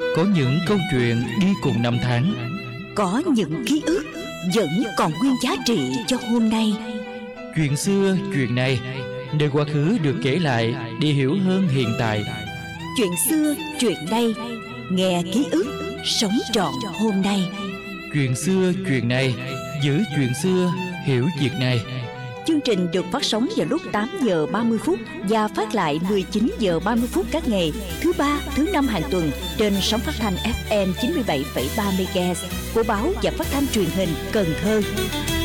Có những câu chuyện đi cùng năm tháng, có những ký ức vẫn còn nguyên giá trị cho hôm nay. chuyện xưa, chuyện này, nơi quá khứ được kể lại để hiểu hơn hiện tại. Chuyện xưa, chuyện nay, nghe ký ức, sống trọn hôm nay. Chuyện xưa, chuyện này, giữ chuyện xưa, hiểu việc này. Chương trình được phát sóng vào lúc 8 giờ 30 phút và phát lại 19 giờ 30 phút các ngày thứ ba, thứ năm hàng tuần trên sóng phát thanh FM 97,3 MHz của báo và phát thanh truyền hình Cần Thơ.